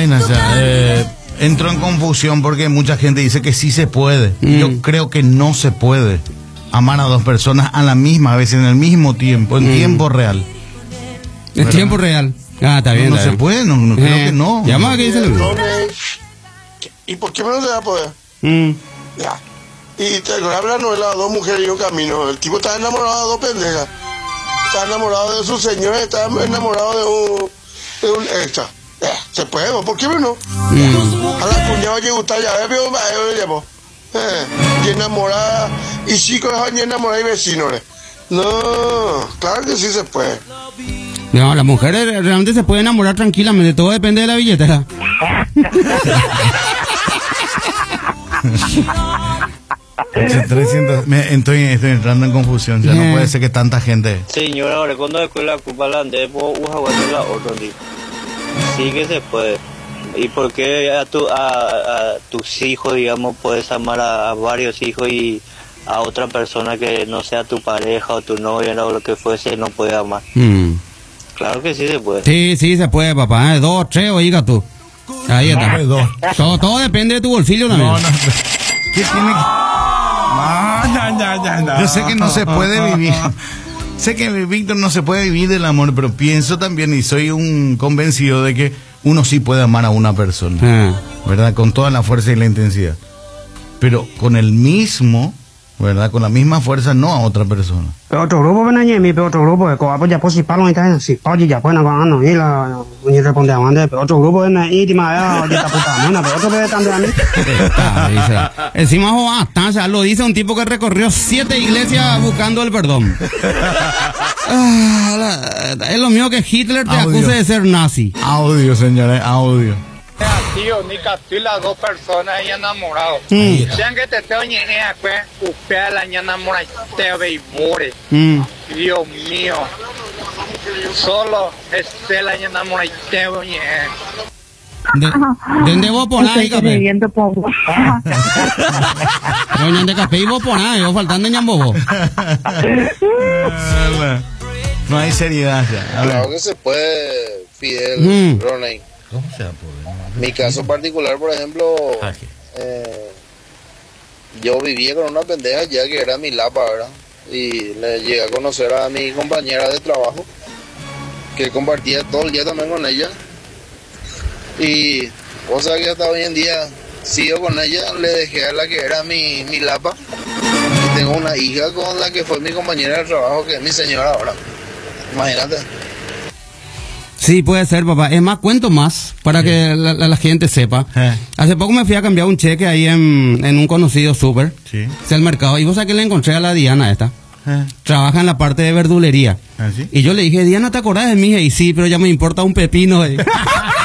también, o sea, entro en confusión porque mucha gente dice que sí se puede. Yo creo que no se puede amar a dos personas a la misma vez, en el mismo tiempo, en tiempo real. En tiempo real. Ah, está bien. No se puede, no creo que no. Llama que dice lo ¿Y por qué no se va a poder? Ya. Y te habla la novela Dos mujeres y un camino. El tipo está enamorado de dos pendejas. Está enamorado de su señora, está enamorado de un extra. Se puede, ¿por qué no? A la cuñada le gusta ya, y enamorada, y chicos y enamorada y vecinos. No, claro que sí se puede. No, las mujeres realmente se pueden enamorar tranquilamente, todo depende de la billetera. Estoy entrando en confusión, ya no puede ser que tanta gente. Señora, ahora cuando después la culpa la ande, vos usaste la otra, sí que se puede. ¿Y por qué a tus hijos, digamos, puedes amar a varios hijos y a otra persona que no sea tu pareja o tu novia o lo que fuese no puede amar? Claro que sí se puede. Sí se puede, papá. 2, 3, oiga tú. Ahí está. Todo depende de tu bolsillo también. ¿Qué tiene que... Yo sé que no se puede vivir. Sé que, Víctor, no se puede vivir del amor, pero pienso también y soy un convencido de que uno sí puede amar a una persona, ¿verdad? Con toda la fuerza y la intensidad. Pero con el mismo, ¿verdad? Con la misma fuerza, no a otra persona. Pero otro grupo ven allí, pero otro grupo, ya pues si palo y tal, si palo ya pues no, y la ni responde a pero otro grupo ven ahí, ya puta mena, pero otro puede tanto a mí. Encima lo dice un tipo que recorrió 7 iglesias buscando el perdón. Es lo mismo que Hitler te acuse de ser nazi. Audio, señores, audio. Tío, ni casi las dos personas y enamorados. Sean que te tengo ñeñea, pues, usted la enamora te ve y more. Dios mío. Solo este la enamora y te ve ¿De dónde vos ponás ahí, café? Doña de café y vos ponás, yo faltando en bobo. No hay seriedad ya. Claro que se puede, Fidel, Ronnie. ¿Cómo se va a poder? Mi caso particular, por ejemplo, yo vivía con una pendeja ya que era mi lapa, ¿verdad? Y le llegué a conocer a mi compañera de trabajo, que compartía todo el día también con ella. Y, o sea que hasta hoy en día sigo con ella, le dejé a la que era mi lapa. Y tengo una hija con la que fue mi compañera de trabajo, que es mi señora ahora. Imagínate. Sí, puede ser, papá. Es más, cuento más para que la gente sepa. Hace poco me fui a cambiar un cheque ahí en un conocido súper. Sí. Es el mercado. Y vos sabés que le encontré a la Diana esta. Trabaja en la parte de verdulería. ¿Sí? Y yo le dije, Diana, ¿te acordás de mí? Y sí, pero ya me importa un pepino.